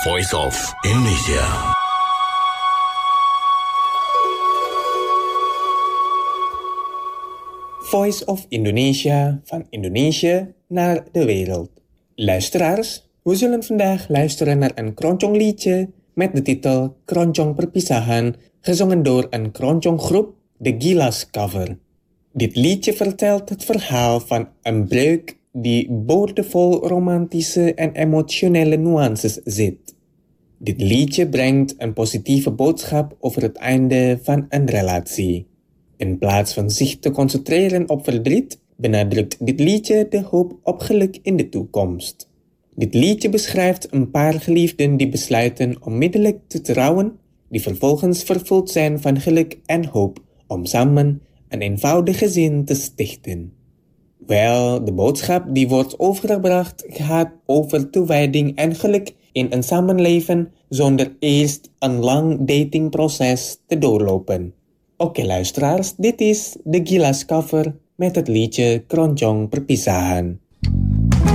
Voice of Indonesia. Voice of Indonesia, van Indonesië naar de wereld. Luisteraars, we zullen vandaag luisteren naar een keroncong-liedje met de titel Keroncong Perpisahan, gezongen door een keronconggroep, de Gilas Cover. Dit liedje vertelt het verhaal van een breuk die boordevol romantische en emotionele nuances zit. Dit liedje brengt een positieve boodschap over het einde van een relatie. In plaats van zich te concentreren op verdriet, benadrukt dit liedje de hoop op geluk in de toekomst. Dit liedje beschrijft een paar geliefden die besluiten onmiddellijk te trouwen, die vervolgens vervuld zijn van geluk en hoop om samen een eenvoudig gezin te stichten. Wel, de boodschap die wordt overgebracht gaat over toewijding en geluk in een samenleven zonder eerst een lang datingproces te doorlopen. Oké luisteraars, dit is de Gilas Cover met het liedje Keroncong Perpisahan.